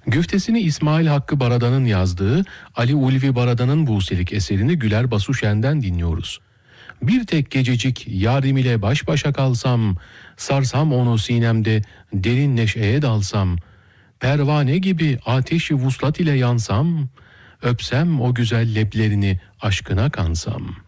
Güftesini İsmail Hakkı Baradan'ın yazdığı Ali Ulvi Baradan'ın Buselik eserini Güler Basuşen'den dinliyoruz. Bir tek gececik yarim ile baş başa kalsam, sarsam onu sinemde derin neşeye dalsam, pervane gibi ateşi vuslat ile yansam, öpsem o güzel leplerini aşkına kansam.